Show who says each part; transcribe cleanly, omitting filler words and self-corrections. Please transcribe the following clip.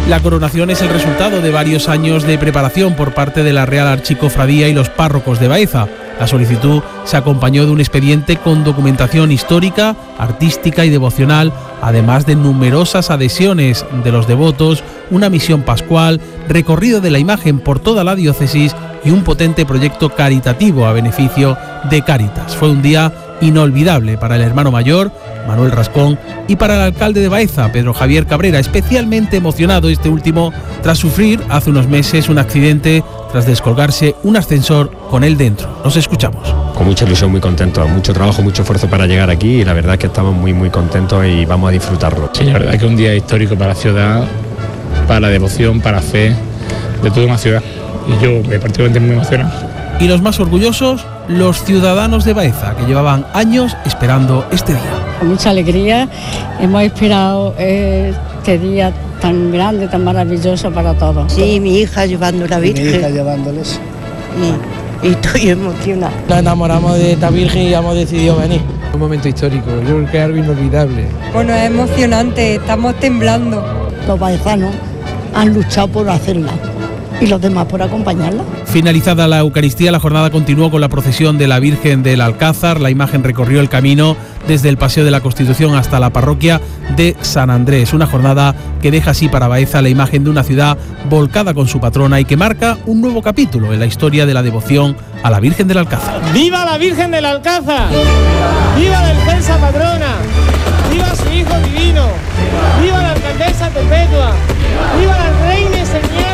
Speaker 1: La coronación es el resultado de varios años de preparación por parte de la Real Archicofradía y los párrocos de Baeza. La solicitud se acompañó de un expediente con documentación histórica, artística y devocional, además de numerosas adhesiones de los devotos, una misión pascual, recorrido de la imagen por toda la diócesis y un potente proyecto caritativo a beneficio de Cáritas. Fue un día inolvidable para el hermano mayor, Manuel Rascón, y para el alcalde de Baeza, Pedro Javier Cabrera, especialmente emocionado este último tras sufrir hace unos meses un accidente tras descolgarse un ascensor con él dentro. Nos escuchamos.
Speaker 2: Con mucha ilusión, muy contentos, mucho trabajo, mucho esfuerzo para llegar aquí y la verdad es que estamos muy contentos y vamos a disfrutarlo.
Speaker 3: Sí, la verdad es que es un día histórico para la ciudad, para la devoción, para la fe, de toda una ciudad. Y yo particularmente muy emocionado.
Speaker 1: Y los más orgullosos, los ciudadanos de Baeza, que llevaban años esperando este día.
Speaker 4: Con mucha alegría hemos esperado este día tan grande, tan maravilloso para todos.
Speaker 5: Sí, mi hija llevando la Virgen.
Speaker 6: Mi hija llevándoles.
Speaker 5: Y estoy emocionada.
Speaker 6: Nos enamoramos de esta Virgen y hemos decidido venir. Un momento histórico, yo creo que es algo inolvidable.
Speaker 7: Bueno, es emocionante, estamos temblando.
Speaker 5: Los baezanos han luchado por hacerla y los demás por acompañarla.
Speaker 1: Finalizada la Eucaristía, la jornada continuó con la procesión de la Virgen del Alcázar. La imagen recorrió el camino desde el Paseo de la Constitución hasta la parroquia de San Andrés. Una jornada que deja así para Baeza la imagen de una ciudad volcada con su patrona y que marca un nuevo capítulo en la historia de la devoción a la Virgen del Alcázar.
Speaker 8: ¡Viva la Virgen del Alcázar! ¡Viva la defensa patrona! ¡Viva su Hijo Divino! ¡Viva la Alcaldesa Perpetua! ¡Viva la Reina y Señora!